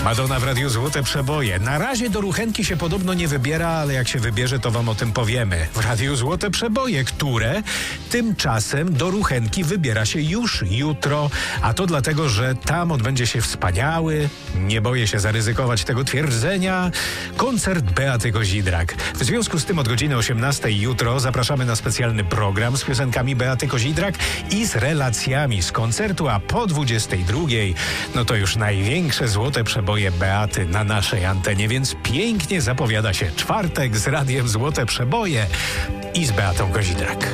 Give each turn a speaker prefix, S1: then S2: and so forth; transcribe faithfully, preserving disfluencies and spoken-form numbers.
S1: Madonna w Radiu Złote Przeboje. Na razie do Ruchenki się podobno nie wybiera, ale jak się wybierze, to wam o tym powiemy. W Radiu Złote Przeboje, które tymczasem do Ruchenki wybiera się już jutro. A to dlatego, że tam odbędzie się wspaniały, nie boję się zaryzykować tego twierdzenia, koncert Beaty Kozidrak. W związku z tym od godziny osiemnastej jutro zapraszamy na specjalny program z piosenkami Beaty Kozidrak i z relacjami z koncertu, a po dwudziestej drugiej no to już największe złote przeboje Beaty na naszej antenie, więc pięknie zapowiada się czwartek z Radiem Złote Przeboje i z Beatą Kozidrak.